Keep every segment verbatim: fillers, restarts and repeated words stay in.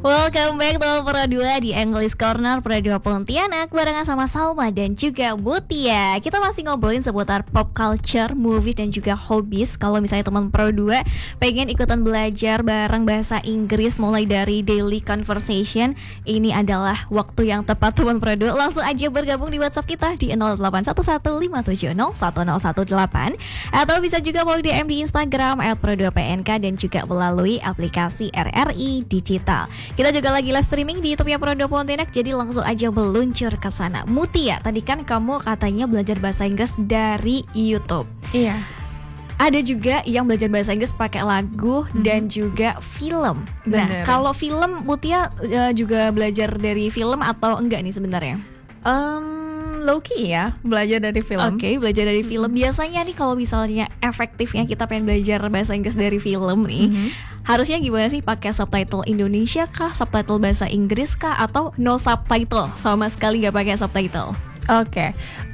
Welcome back to Pro dua di English Corner Pro dua Pontianak barengan sama Salma dan juga Mutia. Kita masih ngobrolin seputar pop culture, movies dan juga hobbies. Kalau misalnya teman Pro dua pengen ikutan belajar bareng bahasa Inggris mulai dari daily conversation, ini adalah waktu yang tepat teman Pro dua. Langsung aja bergabung di WhatsApp kita di nol delapan satu satu lima tujuh nol satu nol satu delapan atau bisa juga follow D M di Instagram at pro dua P N K dan juga melalui aplikasi R R I Digital. Kita juga lagi live streaming di YouTube-nya Pro dua Pontianak, jadi langsung aja meluncur ke sana. Mutia, tadi kan kamu katanya belajar bahasa Inggris dari YouTube. Iya. Ada juga yang belajar bahasa Inggris pakai lagu hmm. dan juga film. Bener. Nah, kalau film Mutia uh, juga belajar dari film atau enggak nih sebenarnya? Um, low-key ya, belajar dari film. Oke, okay, belajar dari film. Biasanya nih kalau misalnya efektifnya kita pengen belajar bahasa Inggris dari film nih, mm-hmm. harusnya gimana sih? Pakai subtitle Indonesia kah? Subtitle bahasa Inggris kah? Atau no subtitle? Sama sekali gak pakai subtitle? Oke, okay.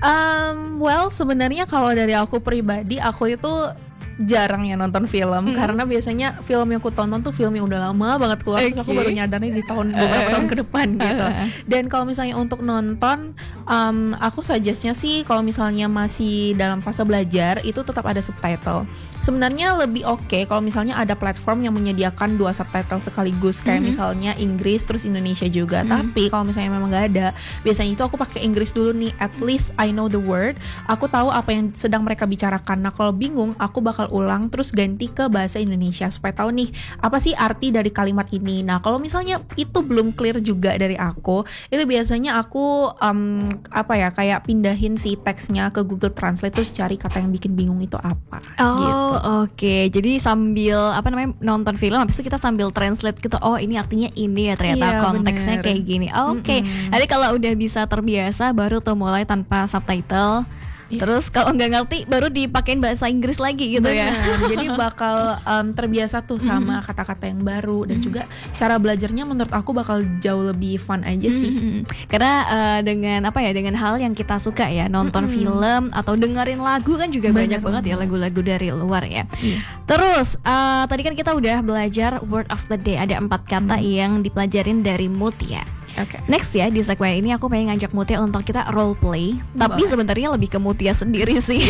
um, well sebenarnya kalau dari aku pribadi, aku itu jarang ya nonton film mm. karena biasanya film yang aku tonton tuh film yang udah lama banget keluar, okay. terus aku baru nyadarnya di tahun beberapa tahun ke depan gitu. Dan kalau misalnya untuk nonton, um, aku suggestnya sih kalau misalnya masih dalam fase belajar itu tetap ada subtitle. Sebenarnya lebih oke okay kalau misalnya ada platform yang menyediakan dua subtitle sekaligus, kayak mm-hmm. misalnya Inggris terus Indonesia juga. Mm-hmm. Tapi kalau misalnya memang nggak ada, biasanya itu aku pakai Inggris dulu nih. At least I know the word, aku tahu apa yang sedang mereka bicarakan. Nah kalau bingung, aku bakal ulang terus ganti ke bahasa Indonesia supaya tahu nih apa sih arti dari kalimat ini. Nah kalau misalnya itu belum clear juga dari aku, itu biasanya aku um, apa ya kayak pindahin si teksnya ke Google Translate terus cari kata yang bikin bingung itu apa. Oh gitu. Oke, okay. Jadi sambil apa namanya nonton film, habis itu kita sambil translate gitu. Oh ini artinya ini ya ternyata iya, konteksnya bener. Kayak gini. Oke, okay. mm-hmm. Nanti kalau udah bisa terbiasa baru tuh mulai tanpa subtitle. Terus kalau nggak ngerti baru dipakein bahasa Inggris lagi gitu. Bener. Ya. Jadi bakal um, terbiasa tuh sama mm-hmm. kata-kata yang baru dan mm-hmm. juga cara belajarnya menurut aku bakal jauh lebih fun aja sih. Mm-hmm. Karena uh, dengan apa ya dengan hal yang kita suka ya nonton mm-hmm. film atau dengerin lagu kan juga Bener banyak banget ya lagu-lagu dari luar ya. Yeah. Terus uh, tadi kan kita udah belajar word of the day, ada empat kata mm-hmm. yang dipelajarin dari Mutia. Okay. Next ya di segmen ini aku pengen ngajak Mutia untuk kita role play, tapi sebenarnya lebih ke Mutia sendiri sih.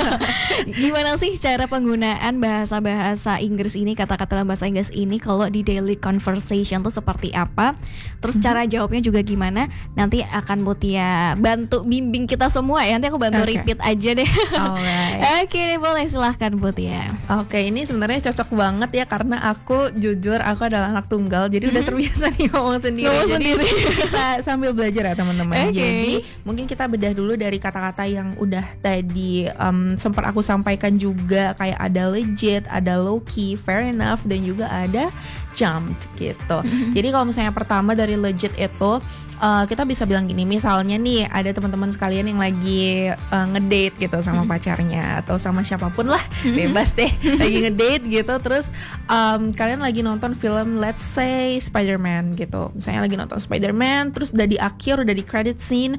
Gimana sih cara penggunaan bahasa-bahasa Inggris ini, kata-kata dalam bahasa Inggris ini kalau di daily conversation tuh seperti apa? Terus mm-hmm. cara jawabnya juga gimana? Nanti akan Mutia bantu bimbing kita semua ya. Nanti aku bantu okay. repeat aja deh. Oke okay, deh, boleh silahkan Mutia. Oke, okay, ini sebenarnya cocok banget ya karena aku jujur aku adalah anak tunggal, jadi mm-hmm. udah terbiasa nih ngomong sendiri. Ngomong jadi, sendiri. Kita sambil belajar ya teman-teman. Okay. Jadi mungkin kita bedah dulu dari kata-kata yang udah tadi um, sempat aku sampaikan juga, kayak ada legit, ada low key, fair enough, dan juga ada jumped gitu. Mm-hmm. Jadi kalau misalnya pertama dari legit itu uh, kita bisa bilang gini, misalnya nih ada teman-teman sekalian yang lagi uh, ngedate gitu sama mm-hmm. pacarnya atau sama siapapun lah, mm-hmm. bebas deh, lagi ngedate gitu. Terus um, kalian lagi nonton film, let's say Spider-Man gitu. Misalnya lagi nonton Spider-Man, terus udah di akhir, udah di credit scene,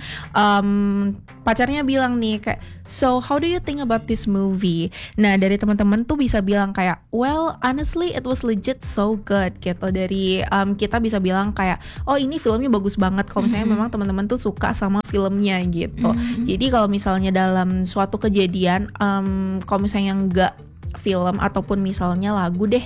um, pacarnya bilang nih kayak, so how do you think about this movie? Nah dari teman-teman tuh bisa bilang kayak, well honestly it was legit so good gitu. Dari um, kita bisa bilang kayak, oh ini filmnya bagus banget kalau misalnya mm-hmm. memang teman-teman tuh suka sama filmnya gitu. Mm-hmm. Jadi kalau misalnya dalam suatu kejadian, um, kalau misalnya nggak film ataupun misalnya lagu deh,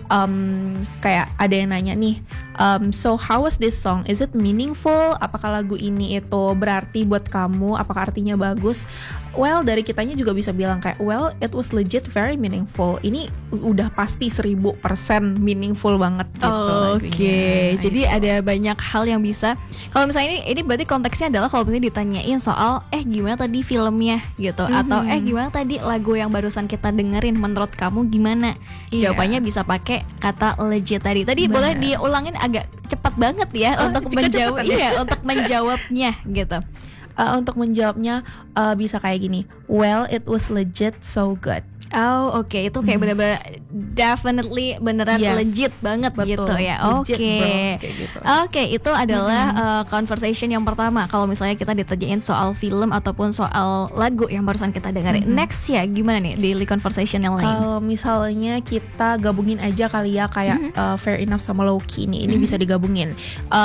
um, kayak ada yang nanya nih, um, so how was this song? Is it meaningful? Apakah lagu ini itu berarti buat kamu? Apakah artinya bagus? Well, dari kitanya juga bisa bilang kayak, well, it was legit very meaningful. Ini udah pasti seribu persen meaningful banget gitu. Oh, Oke, okay. Jadi ada banyak hal yang bisa. Kalau misalnya ini, ini berarti konteksnya adalah kalau misalnya ditanyain soal, eh gimana tadi filmnya gitu, mm-hmm. atau eh gimana tadi lagu yang barusan kita dengerin, menurut kamu gimana? Yeah. Jawabannya bisa pakai kata legit tadi. Tadi Bener. Boleh diulangin agak cepat banget ya oh, untuk menjawab, iya, untuk menjawabnya gitu. Uh, untuk menjawabnya uh, bisa kayak gini, well it was legit so good. Oh oke, itu kayak Hmm. bener-bener definitely beneran Yes, legit banget betul. gitu ya. Oke, Legit, bro, kayak gitu. oke itu adalah uh, conversation yang pertama. Kalau misalnya kita ditanyain soal film ataupun soal lagu yang barusan kita dengerin. Mhm. Next ya gimana nih daily conversation yang lain? Kalau misalnya kita gabungin aja kali ya kayak uh, Fair Enough sama Loki nih, ini Mhm. bisa digabungin.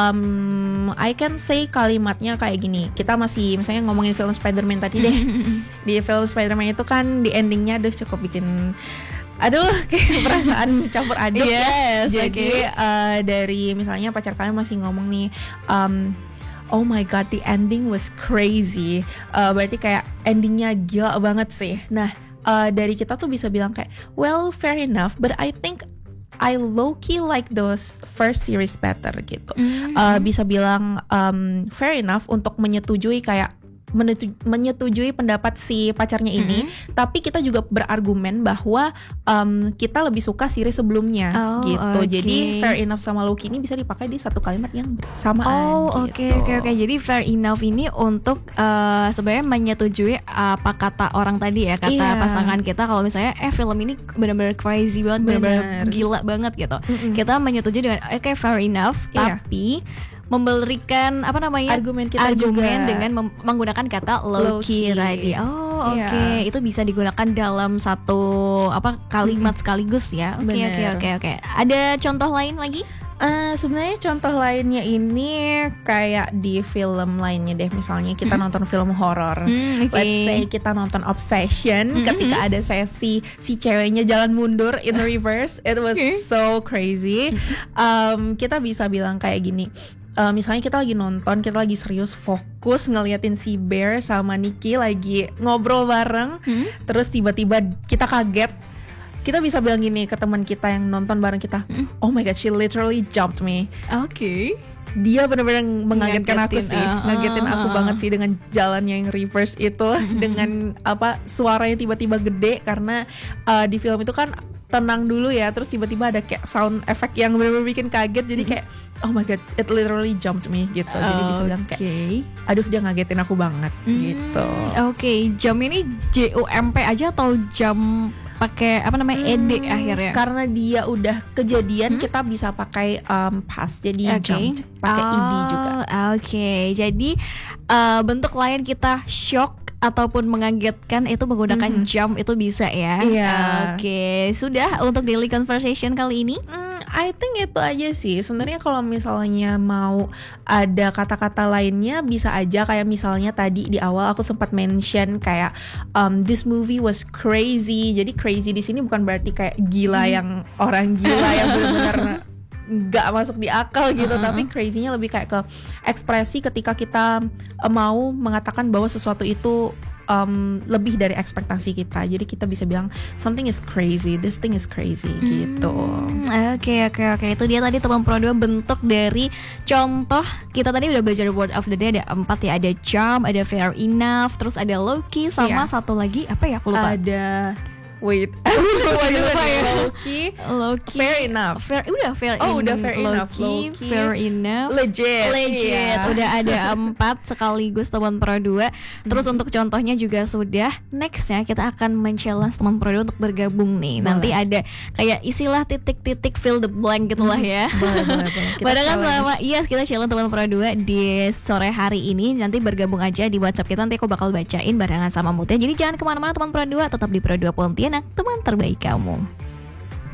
Um, I can say kalimatnya kayak gini. Kita masih misalnya ngomongin film Spider-Man tadi deh. Di film Spider-Man itu kan di endingnya aduh cukup bikin aduh kayak perasaan campur aduk. Yes, Jadi oke. uh, dari misalnya pacar kalian masih ngomong nih, um, oh my god, the ending was crazy. Uh, berarti kayak endingnya gila banget sih. Nah, uh, dari kita tuh bisa bilang kayak, well, fair enough, but I think I low-key like those first series better gitu. Mhm. Uh, bisa bilang um, fair enough untuk menyetujui kayak menetu- menyetujui pendapat si pacarnya ini, Mhm. tapi kita juga berargumen bahwa um, kita lebih suka series sebelumnya Oh, gitu. oke. Jadi fair enough sama Loki ini bisa dipakai di satu kalimat yang bersamaan. Oh oke gitu. oke oke jadi fair enough ini untuk uh, sebenarnya menyetujui apa kata orang tadi ya kata Iya. pasangan kita kalau misalnya eh film ini benar-benar crazy banget benar-benar Benar. gila banget gitu. Mm-mm. kita menyetujui dengan oke fair enough Iya. tapi memberikan apa namanya Argumen kita argumen juga. dengan mem- menggunakan kata low-key Low-key. tadi. Oh oke Iya. itu bisa digunakan dalam satu apa kalimat sekaligus ya. Oke oke Benar. oke oke. Ada contoh lain lagi? Eh, sebenarnya contoh lainnya ini kayak di film lainnya deh. Misalnya kita Hmm. nonton film horor. Hmm, oke. Let's say kita nonton Obsession, Mm-mm. ketika ada sesi si ceweknya jalan mundur in reverse, it was Okay. so crazy. Um, kita bisa bilang kayak gini. Uh, misalnya kita lagi nonton, kita lagi serius fokus ngeliatin si Bear sama Nikki lagi ngobrol bareng, Hmm? terus tiba-tiba kita kaget. Kita bisa bilang gini ke teman kita yang nonton bareng kita, Hmm. oh my god, she literally jumped me. Oke. Dia benar-benar mengagetkan aku Ngagetin, sih, ah, ngagetin ah, aku ah. banget sih dengan jalannya yang reverse itu, dengan apa suaranya tiba-tiba gede karena uh, di film itu kan tenang dulu ya, terus tiba-tiba ada kayak sound effect yang benar-benar bikin kaget, jadi kayak oh my god, it literally jumped me gitu. Jadi bisa bilang kayak, Oke. aduh dia ngagetin aku banget gitu. Hmm, Oke, jam ini J U M P aja atau jam pakai apa namanya E D Hmm, akhirnya? Karena dia udah kejadian, Hmm? kita bisa pakai um, past, jadi Oke. jumped, pakai Oh, ed juga. Oke, jadi uh, bentuk lain kita shock ataupun mengagetkan itu menggunakan Mhm. jump itu bisa ya. Iya. Oke, sudah untuk daily conversation kali ini. Hmm, I think itu aja sih. Sebenarnya kalau misalnya mau ada kata-kata lainnya bisa aja, kayak misalnya tadi di awal aku sempat mention kayak um, this movie was crazy. Jadi crazy di sini bukan berarti kayak gila yang orang gila yang benar-benar nggak masuk di akal gitu, Uh-uh. tapi crazy-nya lebih kayak ke ekspresi ketika kita uh, mau mengatakan bahwa sesuatu itu um, lebih dari ekspektasi kita. Jadi kita bisa bilang something is crazy, this thing is crazy gitu. Hmm, Oke oke oke itu dia tadi teman pro dua bentuk dari contoh. Kita tadi udah belajar word of the day ada empat ya, ada jump, ada fair enough, terus ada low-key sama Iya. satu lagi apa ya aku lupa. Ada wait, lupa juga ya. Low-key, Low-key, fair enough. fair udah fair Oh, in- udah fair enough. low-key, Low-key, fair enough. legit, Legit, iya. udah ada empat sekaligus teman pro dua. Terus Hmm. untuk contohnya juga sudah. Nextnya kita akan men-challenge teman pro dua untuk bergabung nih. Nanti Boleh. ada kayak istilah titik-titik fill the blank gitulah ya. Boleh, boleh, boleh. Kita Barengan challenge. sama iya kita challenge teman pro dua di sore hari ini. Nanti bergabung aja di WhatsApp kita, nanti aku bakal bacain barengan sama Mutia. Jadi jangan kemana-mana teman pro dua, tetap di Pro dua Pontianak, teman terbaik kamu.